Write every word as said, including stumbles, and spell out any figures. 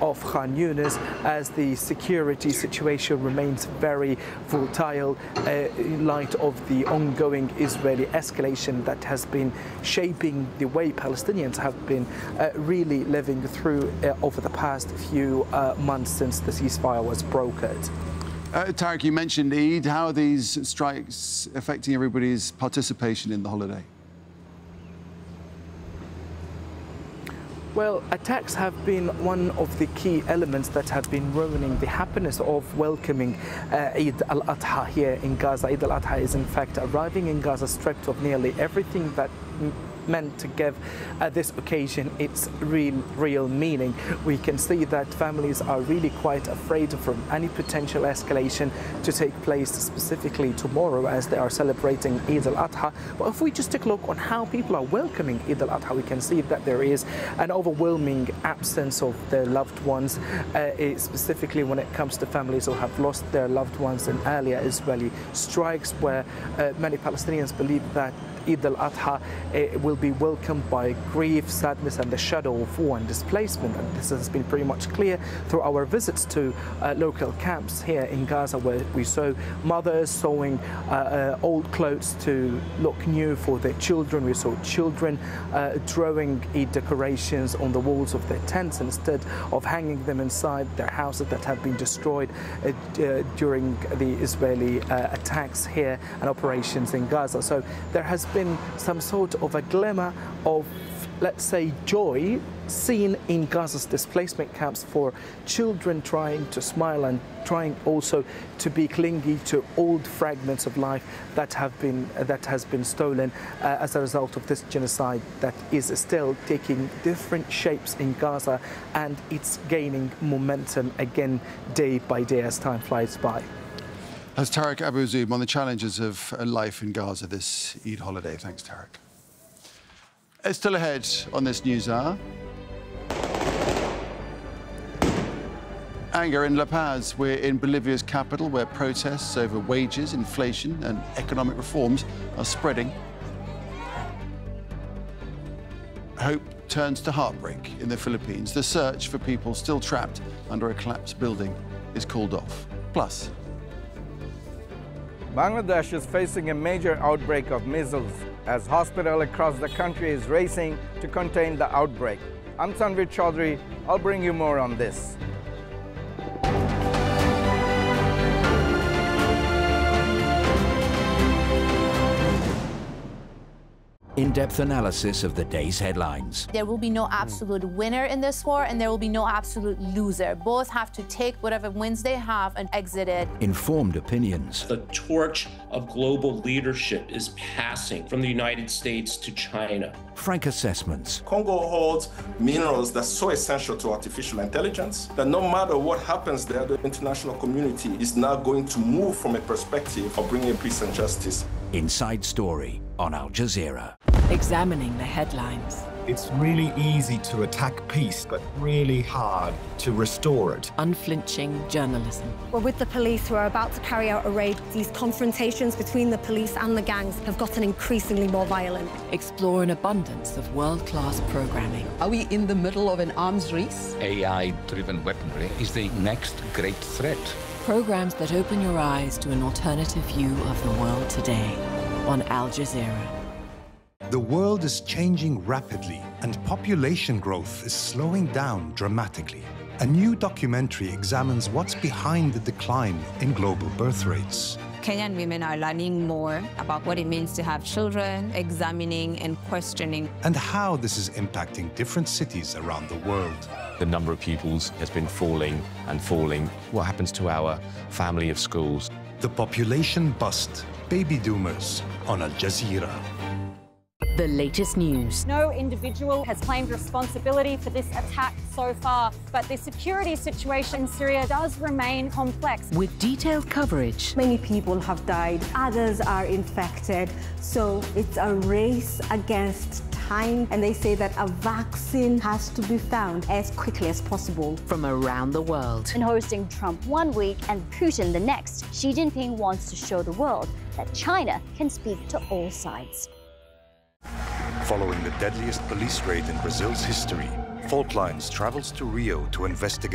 of Khan Yunis as the security situation remains very volatile uh, in light of the ongoing Israeli escalation that has been shaping the way Palestinians have been uh, really living through uh, over the past few uh, months since the ceasefire was brokered. Uh, Tarek, you mentioned Eid. How are these strikes affecting everybody's participation in the holiday? Well, attacks have been one of the key elements that have been ruining the happiness of welcoming uh, Eid al-Adha here in Gaza. Eid al-Adha is in fact arriving in Gaza stripped of nearly everything that meant to give uh, this occasion its real real meaning. We can see that families are really quite afraid from any potential escalation to take place specifically tomorrow as they are celebrating Eid al-Adha. But if we just take a look on how people are welcoming Eid al-Adha, we can see that there is an overwhelming absence of their loved ones, uh, specifically when it comes to families who have lost their loved ones in earlier Israeli strikes, where uh, many Palestinians believe that Eid al-Adha uh, will be welcomed by grief, sadness and the shadow of war and displacement. And this has been pretty much clear through our visits to uh, local camps here in Gaza, where we saw mothers sewing uh, uh, old clothes to look new for their children. We saw children uh, drawing Eid decorations on the walls of their tents instead of hanging them inside their houses that have been destroyed uh, uh, during the Israeli uh, attacks here and operations in Gaza. So there has been some sort of a glimmer of, let's say, joy seen in Gaza's displacement camps for children trying to smile and trying also to be clingy to old fragments of life that have been that has been stolen uh, as a result of this genocide that is still taking different shapes in Gaza, and it's gaining momentum again day by day as time flies by. That's Tarek Abu Zubayr on the challenges of life in Gaza this Eid holiday. Thanks, Tarek. It's still ahead on this news hour. Anger in La Paz. We're in Bolivia's capital, where protests over wages, inflation and economic reforms are spreading. Hope turns to heartbreak in the Philippines. The search for people still trapped under a collapsed building is called off. Plus, Bangladesh is facing a major outbreak of measles as hospitals across the country is racing to contain the outbreak. I'm Tanvir Chaudhary. I'll bring you more on this. In-depth analysis of the day's headlines. There will be no absolute winner in this war, and there will be no absolute loser. Both have to take whatever wins they have and exit it. Informed opinions. The torch of global leadership is passing from the United States to China. Frank assessments. Congo holds minerals that's so essential to artificial intelligence that no matter what happens there, the international community is now going to move from a perspective of bringing peace and justice. Inside Story on Al Jazeera. Examining the headlines. It's really easy to attack peace, but really hard to restore it. Unflinching journalism. We're with the police who are about to carry out a raid. These confrontations between the police and the gangs have gotten increasingly more violent. Explore an abundance of world-class programming. Are we in the middle of an arms race? A I-driven weaponry is the next great threat. Programs that open your eyes to an alternative view of the world today on Al Jazeera. The world is changing rapidly, and population growth is slowing down dramatically. A new documentary examines what's behind the decline in global birth rates. Kenyan women are learning more about what it means to have children, examining and questioning. And how this is impacting different cities around the world. The number of pupils has been falling and falling. What happens to our family of schools? The population bust. Baby Doomers on Al Jazeera. The latest news. No individual has claimed responsibility for this attack so far, but the security situation in Syria does remain complex. With detailed coverage. Many people have died, others are infected, so it's a race against time, and they say that a vaccine has to be found as quickly as possible. From around the world. In hosting Trump one week and Putin the next, Xi Jinping wants to show the world that China can speak to all sides. Following the deadliest police raid in Brazil's history, Fault Lines travels to Rio to investigate